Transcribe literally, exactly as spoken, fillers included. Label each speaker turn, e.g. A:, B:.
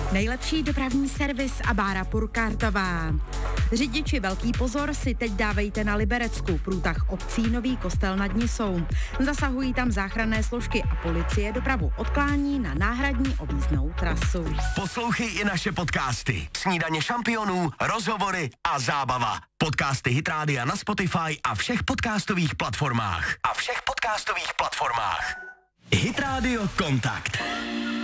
A: Nejlepší dopravní servis a Bára Purkártová. Řidiči, velký pozor si teď dávejte na Liberecku, průtah obcí Nový Kostel nad Nisou. Zasahují tam záchranné složky a policie dopravu odklání na náhradní objízdnou trasu.
B: Poslouchej i naše podcasty. Snídaně šampionů, rozhovory a zábava. Podcasty Hit Rádia na Spotify a všech podcastových platformách. A všech podcastových platformách. Hit Radio Kontakt.